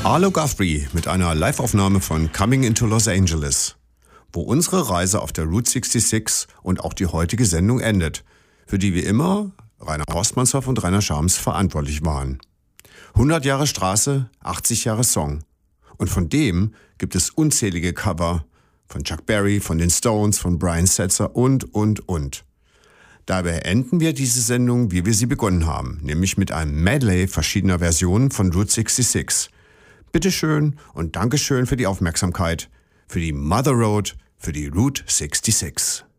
Arlo Guthrie mit einer Live-Aufnahme von Coming into Los Angeles, wo unsere Reise auf der Route 66 und auch die heutige Sendung endet, für die wie immer Rainer Horstmannshoff und Rainer Schams verantwortlich waren. 100 Jahre Straße, 80 Jahre Song. Und von dem gibt es unzählige Cover von Chuck Berry, von den Stones, von Brian Setzer und. Dabei enden wir diese Sendung, wie wir sie begonnen haben, nämlich mit einem Medley verschiedener Versionen von Route 66. Bitteschön und Dankeschön für die Aufmerksamkeit, für die Mother Road, für die Route 66.